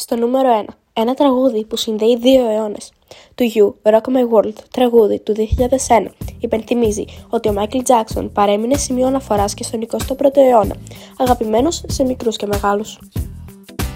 Στο νούμερο 1. Ένα τραγούδι που συνδέει 2 αιώνες. Του You, Rock My World, τραγούδι του 2001, υπενθυμίζει ότι ο Μάικλ Τζάκσον παρέμεινε σημείο αναφοράς και στον 21ο αιώνα, αγαπημένος σε μικρούς και μεγάλους.